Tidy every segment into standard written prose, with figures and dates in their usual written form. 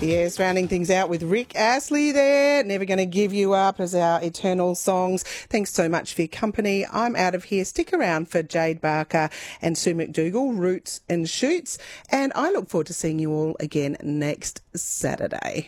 Yes, rounding things out with Rick Astley there. Never Gonna Give You Up as our eternal songs. Thanks so much for your company. I'm out of here. Stick around for Jade Barker and Sue McDougall, Roots and Shoots. And I look forward to seeing you all again next Saturday.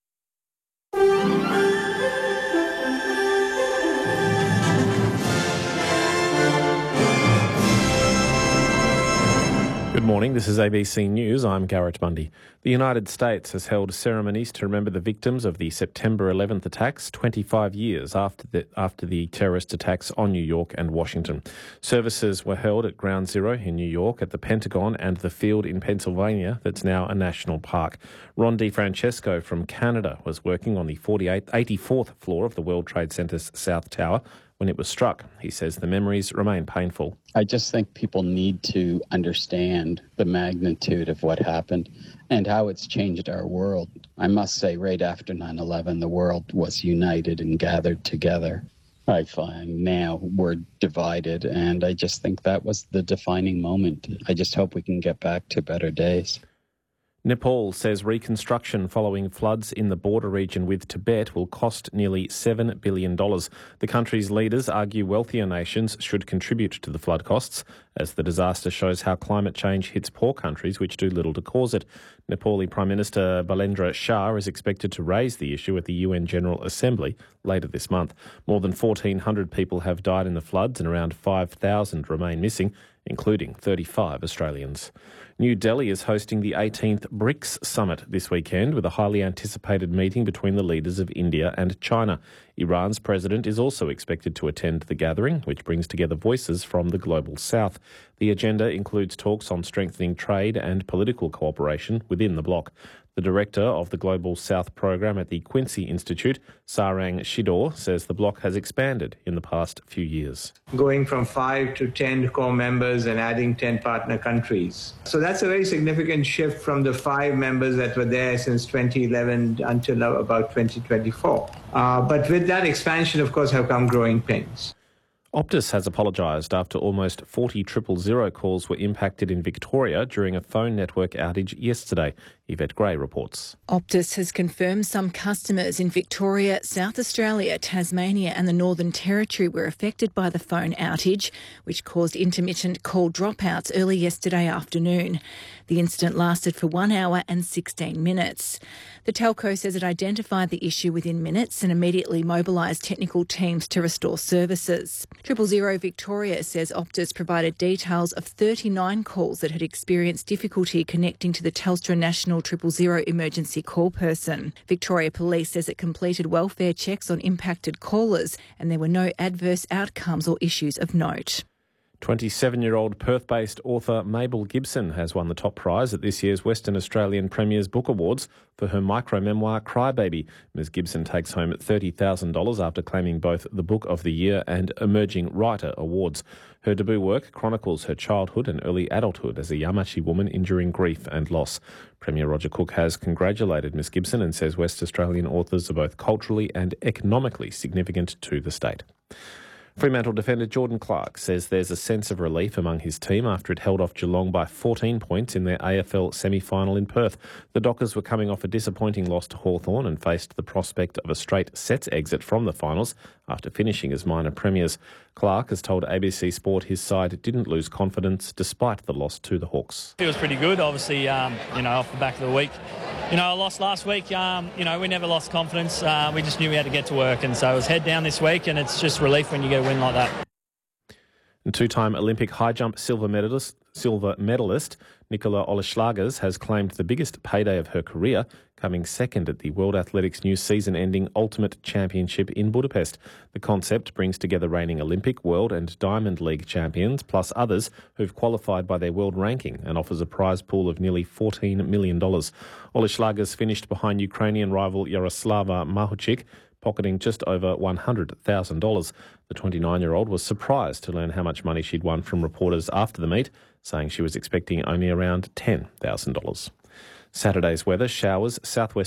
Good morning, this is ABC News. I'm Garrett Bundy. The United States has held ceremonies to remember the victims of the September 11th attacks 25 years after the terrorist attacks on New York and Washington. Services were held at Ground Zero in New York, at the Pentagon and the field in Pennsylvania that's now a national park. Ron DeFrancesco from Canada was working on the 84th floor of the World Trade Center's South Tower when it was struck. He says the memories remain painful. I just think people need to understand the magnitude of what happened and how it's changed our world. I must say, right after 9/11, the world was united and gathered together. I find now we're divided, and I just think that was the defining moment. I just hope we can get back to better days. Nepal says reconstruction following floods in the border region with Tibet will cost nearly $7 billion. The country's leaders argue wealthier nations should contribute to the flood costs, as the disaster shows how climate change hits poor countries which do little to cause it. Nepali Prime Minister Balendra Shah is expected to raise the issue at the UN General Assembly later this month. More than 1,400 people have died in the floods and around 5,000 remain missing, including 35 Australians. New Delhi is hosting the 18th BRICS Summit this weekend with a highly anticipated meeting between the leaders of India and China. Iran's president is also expected to attend the gathering, which brings together voices from the global south. The agenda includes talks on strengthening trade and political cooperation within the bloc. The director of the Global South program at the Quincy Institute, Sarang Shidor, says the bloc has expanded in the past few years. Going from 5 to 10 core members and adding 10 partner countries. So that's a very significant shift from the 5 members that were there since 2011 until about 2024. But with that expansion, of course, have come growing pains. Optus has apologised after almost 40 000 calls were impacted in Victoria during a phone network outage yesterday. Yvette Gray reports. Optus has confirmed some customers in Victoria, South Australia, Tasmania and the Northern Territory were affected by the phone outage, which caused intermittent call dropouts early yesterday afternoon. The incident lasted for 1 hour and 16 minutes. The telco says it identified the issue within minutes and immediately mobilised technical teams to restore services. 000 Victoria says Optus provided details of 39 calls that had experienced difficulty connecting to the Telstra National 000 emergency call person. Victoria Police says it completed welfare checks on impacted callers and there were no adverse outcomes or issues of note. 27-year-old Perth-based author Mabel Gibson has won the top prize at this year's Western Australian Premier's Book Awards for her micro-memoir Crybaby. Ms Gibson takes home $30,000 after claiming both the Book of the Year and Emerging Writer awards. Her debut work chronicles her childhood and early adulthood as a Yamachi woman enduring grief and loss. Premier Roger Cook has congratulated Ms Gibson and says West Australian authors are both culturally and economically significant to the state. Fremantle defender Jordan Clark says there's a sense of relief among his team after it held off Geelong by 14 points in their AFL semi-final in Perth. The Dockers were coming off a disappointing loss to Hawthorn and faced the prospect of a straight sets exit from the finals after finishing as minor premiers. Clark has told ABC Sport his side didn't lose confidence despite the loss to the Hawks. It was pretty good, obviously, off the back of the week. I lost last week. We never lost confidence. We just knew we had to get to work. And so it was head down this week, and it's just relief when you get a win like that. And two-time Olympic high jump silver medalist Nicola Oleslagers has claimed the biggest payday of her career, coming second at the World Athletics' new season-ending Ultimate Championship in Budapest. The concept brings together reigning Olympic, World and Diamond League champions, plus others who've qualified by their world ranking, and offers a prize pool of nearly $14 million. Oleslagers finished behind Ukrainian rival Yaroslava Mahuchik, pocketing just over $100,000. The 29-year-old was surprised to learn how much money she'd won from reporters after the meet, saying she was expecting only around $10,000. Saturday's weather: showers, southwest